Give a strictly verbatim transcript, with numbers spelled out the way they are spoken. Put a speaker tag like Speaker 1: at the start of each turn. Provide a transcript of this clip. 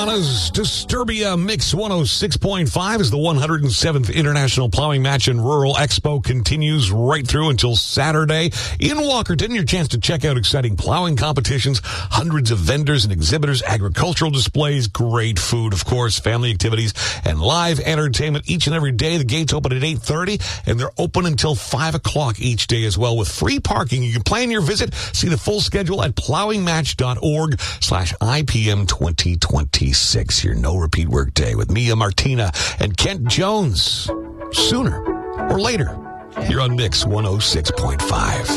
Speaker 1: Guyana's Disturbia Mix one oh six point five as the one hundred seventh International Plowing Match and Rural Expo continues right through until Saturday. In Walkerton, your chance to check out exciting plowing competitions, hundreds of vendors and exhibitors, agricultural displays, great food, of course, family activities, and live entertainment each and every day. The gates open at eight thirty, and they're open until five o'clock each day as well with free parking. You can plan your visit. See the full schedule at plowingmatch.org slash IPM twenty twenty-six. Your no repeat work day with Mia Martina and Kent Jones. Sooner or later, you're on Mix one oh six point five.